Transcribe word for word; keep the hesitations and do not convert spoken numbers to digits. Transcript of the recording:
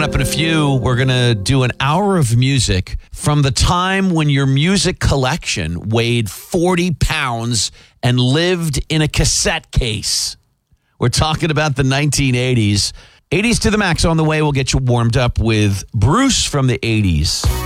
up in a few, we're going to do an hour of music from the time when your music collection weighed forty pounds and lived in a cassette case. We're talking about the nineteen eighties. eighties to the max on the way. We'll get you warmed up with Bruce from the eighties.